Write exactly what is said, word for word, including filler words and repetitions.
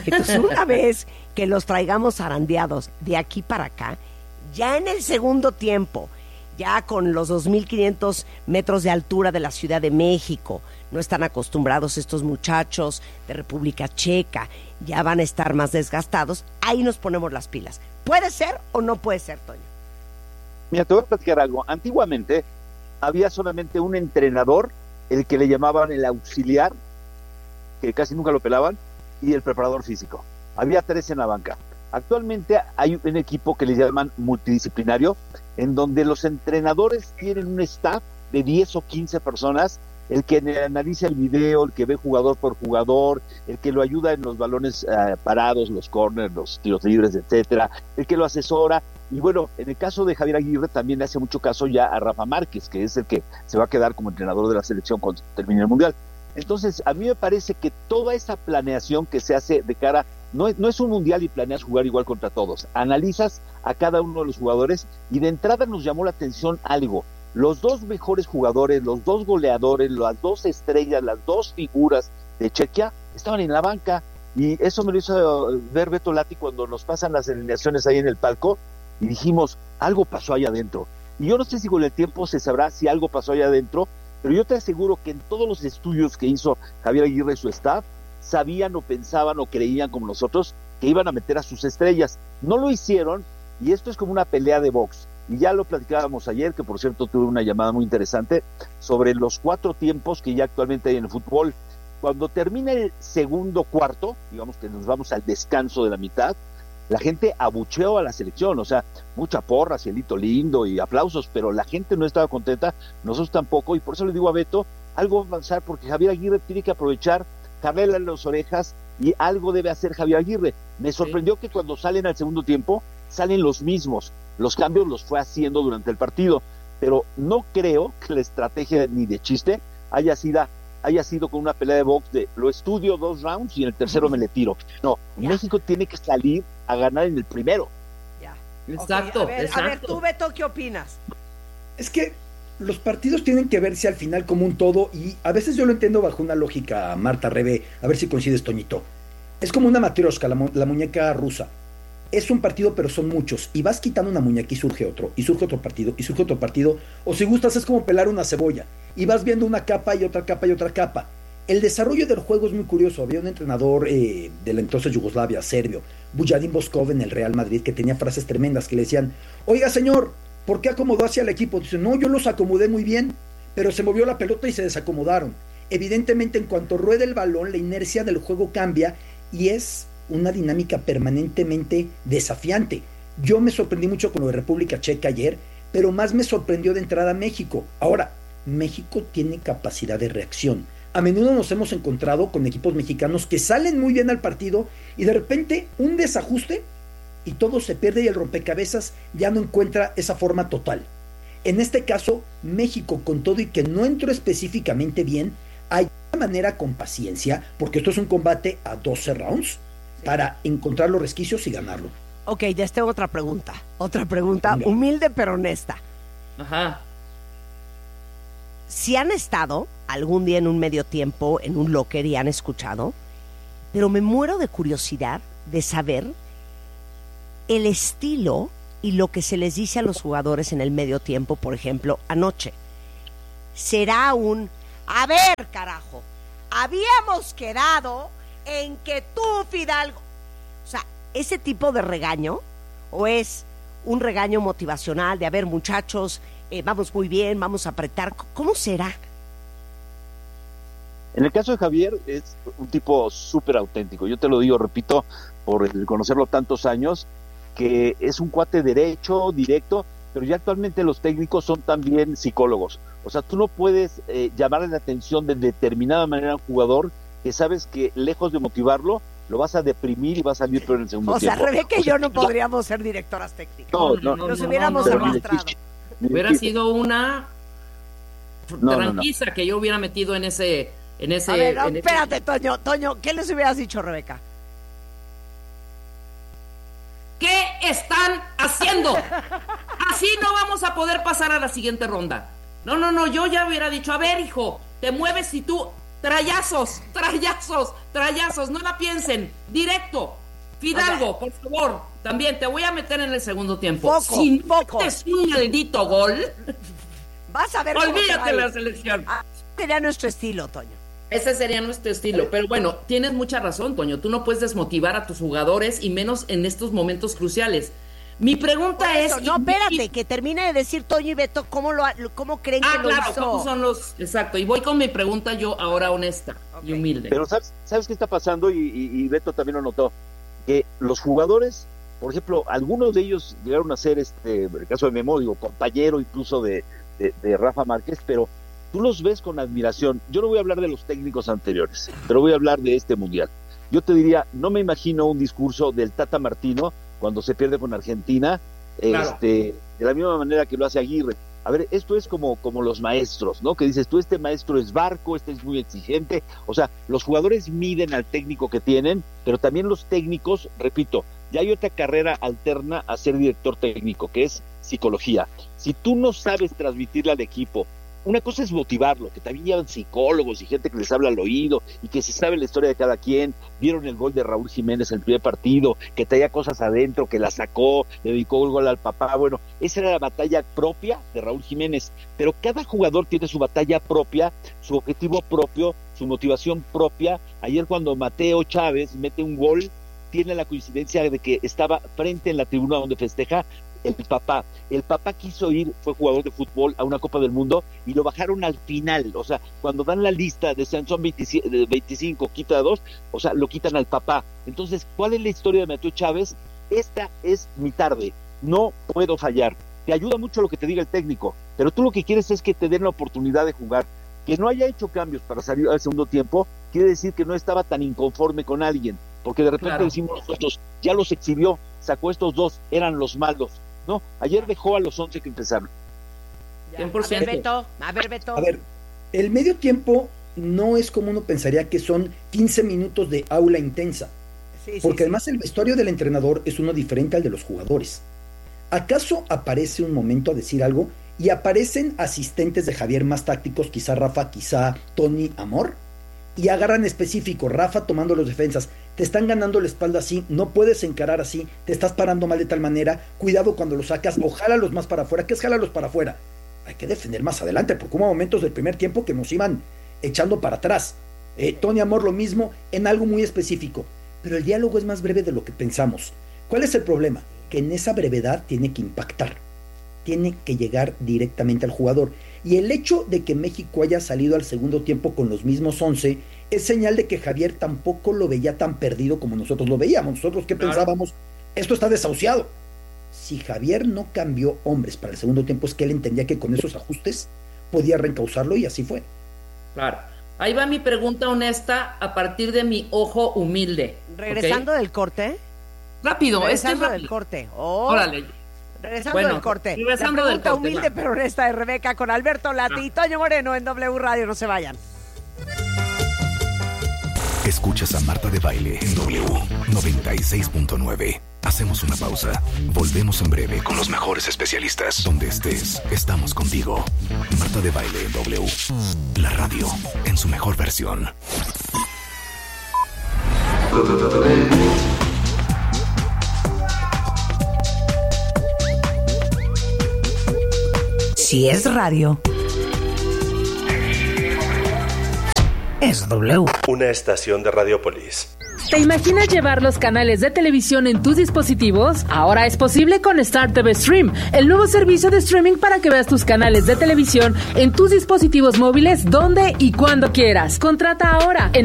Entonces, una vez que los traigamos zarandeados de aquí para acá, ya en el segundo tiempo, ya con los dos mil quinientos metros de altura de la Ciudad de México, no están acostumbrados estos muchachos de República Checa, ya van a estar más desgastados, ahí nos ponemos las pilas. ¿Puede ser o no puede ser, Toño? Mira, te voy a platicar algo. Antiguamente había solamente un entrenador, el que le llamaban el auxiliar, que casi nunca lo pelaban, y el preparador físico. Había tres en la banca. Actualmente hay un equipo que le llaman multidisciplinario, en donde los entrenadores tienen un staff de diez o quince personas, el que analiza el video, el que ve jugador por jugador, el que lo ayuda en los balones uh, parados, los corners, los tiros libres, etcétera, el que lo asesora. Y bueno, en el caso de Javier Aguirre también le hace mucho caso ya a Rafa Márquez, que es el que se va a quedar como entrenador de la selección cuando termine el Mundial. Entonces, a mí me parece que toda esa planeación que se hace de cara, no es, no es un Mundial y planeas jugar igual contra todos, analizas a cada uno de los jugadores y de entrada nos llamó la atención algo. Los dos mejores jugadores, los dos goleadores, las dos estrellas, las dos figuras de Chequia estaban en la banca, y eso me lo hizo ver Beto Lati cuando nos pasan las alineaciones ahí en el palco y dijimos, algo pasó allá adentro. Y yo no sé si con el tiempo se sabrá si algo pasó allá adentro, pero yo te aseguro que en todos los estudios que hizo Javier Aguirre y su staff, sabían o pensaban o creían como nosotros que iban a meter a sus estrellas. No lo hicieron, y esto es como una pelea de box. Y ya lo platicábamos ayer, que por cierto tuve una llamada muy interesante, sobre los cuatro tiempos que ya actualmente hay en el fútbol. Cuando termina el segundo cuarto, digamos que nos vamos al descanso de la mitad, la gente abucheó a la selección, o sea, mucha porra, cielito lindo y aplausos, pero la gente no estaba contenta, nosotros tampoco, y por eso le digo a Beto, algo va a avanzar, porque Javier Aguirre tiene que aprovechar, jalarle las orejas, y algo debe hacer Javier Aguirre. Me sorprendió sí. que cuando salen al segundo tiempo, salen los mismos. Los cambios los fue haciendo durante el partido, pero no creo que la estrategia ni de chiste haya sido, haya sido con una pelea de box de lo estudio dos rounds y en el tercero me le tiro. No, ya. México tiene que salir a ganar en el primero. Ya. Exacto, okay, a ver, exacto. A ver, tú, Beto, ¿qué opinas? Es que los partidos tienen que verse al final como un todo, y a veces yo lo entiendo bajo una lógica, Marta, Rebe, a ver si coincides, Toñito. Es como una matrioshka, la, mu- la muñeca rusa. Es un partido, pero son muchos, y vas quitando una muñeca y surge otro, y surge otro partido, y surge otro partido, o si gustas es como pelar una cebolla, y vas viendo una capa y otra capa y otra capa. El desarrollo del juego es muy curioso. Había un entrenador eh, de la entonces Yugoslavia, serbio, Bujadin Boskov, en el Real Madrid, que tenía frases tremendas que le decían, oiga señor, ¿por qué acomodó hacia el equipo? Dice, no, yo los acomodé muy bien, pero se movió la pelota y se desacomodaron. Evidentemente, en cuanto rueda el balón, la inercia del juego cambia, y es una dinámica permanentemente desafiante. Yo me sorprendí mucho con lo de República Checa ayer, pero más me sorprendió de entrada México. Ahora, México tiene capacidad de reacción. A menudo nos hemos encontrado con equipos mexicanos que salen muy bien al partido y de repente un desajuste y todo se pierde y el rompecabezas ya no encuentra esa forma total. En este caso, México, con todo y que no entró específicamente bien, hay una manera con paciencia, porque esto es un combate a doce rounds, para encontrar los resquicios y ganarlo. Ok, ya tengo otra pregunta. Otra pregunta Venga. humilde pero honesta. Ajá. Si han estado algún día en un medio tiempo, en un locker y han escuchado, pero me muero de curiosidad de saber el estilo y lo que se les dice a los jugadores en el medio tiempo, por ejemplo, anoche. Será un, a ver, carajo, habíamos quedado en que tú, Fidalgo, o sea, ese tipo de regaño, o es un regaño motivacional de, a ver, muchachos, eh, vamos muy bien, vamos a apretar, ¿cómo será? En el caso de Javier, es un tipo súper auténtico. Yo te lo digo, repito, por el conocerlo tantos años, que es un cuate derecho, directo, pero ya actualmente los técnicos son también psicólogos. O sea, tú no puedes eh, llamarle la atención de determinada manera a un jugador que sabes que lejos de motivarlo, lo vas a deprimir y va a salir peor en el segundo o sea, tiempo. Rebeca y o sea, yo no podríamos ser directoras técnicas. No, no, no, Nos no, hubiéramos no, no, arrastrado. no. Hubiera sido una No, tranquiza no, no. que yo hubiera metido en ese... En ese A ver, no, en ese- espérate, Toño, Toño, ¿qué les hubieras dicho, Rebeca? ¿Qué están haciendo? Así no vamos a poder pasar a la siguiente ronda. No, no, no, yo ya hubiera dicho, a ver, hijo, te mueves y tú Trayazos, trayazos, trayazos, no la piensen, directo. Fidalgo, okay. Por favor, también te voy a meter en el segundo tiempo. Poco, si poco. es un maldito gol, vas a ver. Olvídate de la selección. Ah, sería nuestro estilo, Toño. Ese sería nuestro estilo, pero bueno, tienes mucha razón, Toño. Tú no puedes desmotivar a tus jugadores y menos en estos momentos cruciales. Mi pregunta eso, es... No, espérate, y... que termine de decir Toño y Beto cómo, lo, cómo creen ah, que lo claro, hizo. ¿cómo son los...? Exacto, y voy con mi pregunta yo ahora honesta okay. y humilde. Pero ¿sabes, ¿sabes qué está pasando? Y, y, y Beto también lo notó. Que los jugadores, por ejemplo, algunos de ellos llegaron a ser, este, en el caso de Memo, digo, compañero incluso de, de, de Rafa Márquez, pero tú los ves con admiración. Yo no voy a hablar de los técnicos anteriores, pero voy a hablar de este Mundial. Yo te diría, no me imagino un discurso del Tata Martino cuando se pierde con Argentina, claro. este, de la misma manera que lo hace Aguirre. A ver, esto es como, como los maestros, ¿no? Que dices, tú, este maestro es barco, este es muy exigente. O sea, los jugadores miden al técnico que tienen, pero también los técnicos, repito, ya hay otra carrera alterna a ser director técnico, que es psicología. Si tú no sabes transmitirle al equipo, una cosa es motivarlo, que también llevan psicólogos y gente que les habla al oído y que se sabe la historia de cada quien, vieron el gol de Raúl Jiménez en el primer partido, que traía cosas adentro, que la sacó, le dedicó el gol al papá. Bueno, esa era la batalla propia de Raúl Jiménez, pero cada jugador tiene su batalla propia, su objetivo propio, su motivación propia. Ayer cuando Mateo Chávez mete un gol, tiene la coincidencia de que estaba frente en la tribuna donde festeja el papá. El papá quiso ir, fue jugador de fútbol, a una Copa del Mundo y lo bajaron al final. O sea, cuando dan la lista de son veinticinco, quita dos, o sea, lo quitan al papá. Entonces, ¿cuál es la historia de Mateo Chávez? Esta es mi tarde, no puedo fallar. Te ayuda mucho lo que te diga el técnico, pero tú lo que quieres es que te den la oportunidad de jugar. Que no haya hecho cambios para salir al segundo tiempo quiere decir que no estaba tan inconforme con alguien, porque de repente claro. decimos nosotros, ya los exhibió, sacó estos dos, eran los malos. No, ayer dejó a los once que empezaron. cien por ciento. A ver, Beto, a ver, Beto. A ver, el medio tiempo no es como uno pensaría que son quince minutos de aula intensa. Sí, porque sí, además sí. El vestuario del entrenador es uno diferente al de los jugadores. ¿Acaso aparece un momento a decir algo y aparecen asistentes de Javier más tácticos, quizá Rafa, quizá Tony Amor, y agarran específico, Rafa tomando los defensas, te están ganando la espalda así, no puedes encarar así, te estás parando mal de tal manera, cuidado cuando lo sacas, o jálalos más para afuera? ¿Qué es jálalos para afuera? Hay que defender más adelante, porque hubo momentos del primer tiempo que nos iban echando para atrás. Eh, Tony Amor lo mismo, en algo muy específico, pero el diálogo es más breve de lo que pensamos. ¿Cuál es el problema? Que en esa brevedad tiene que impactar, tiene que llegar directamente al jugador. Y el hecho de que México haya salido al segundo tiempo con los mismos once es señal de que Javier tampoco lo veía tan perdido como nosotros lo veíamos. Nosotros que claro. pensábamos, esto está desahuciado. Si Javier no cambió hombres para el segundo tiempo, es que él entendía que con esos ajustes podía reencauzarlo y así fue. Claro. Ahí va mi pregunta honesta a partir de mi ojo humilde. Regresando ¿okay? del corte. Rápido, Regresando este rápido. del corte. Oh. Órale. Regresando bueno, del corte. Regresando La pregunta del corte, humilde va. pero honesta de Rebeca con Alberto Lati ah. y Toño Moreno en W Radio. No se vayan. Escuchas a Marta de Baile en W noventa y seis punto nueve. Hacemos una pausa. Volvemos en breve con los mejores especialistas. Donde estés, estamos contigo. Marta de Baile en W. La radio en su mejor versión. Si es radio, es W. Una estación de Radiopolis. ¿Te imaginas llevar los canales de televisión en tus dispositivos? Ahora es posible con Star T V Stream, el nuevo servicio de streaming para que veas tus canales de televisión en tus dispositivos móviles donde y cuando quieras. Contrata ahora en